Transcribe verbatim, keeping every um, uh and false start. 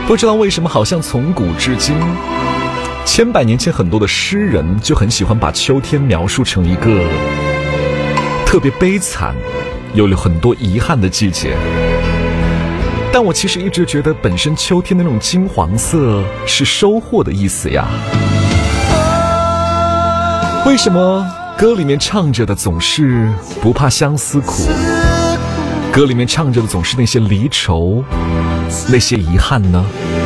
不知道为什么，好像从古至今，千百年前很多的诗人就很喜欢把秋天描述成一个特别悲惨有了很多遗憾的季节。但我其实一直觉得本身秋天的那种金黄色是收获的意思呀。为什么歌里面唱着的总是不怕相思苦，歌里面唱着的总是那些离愁，那些遗憾呢？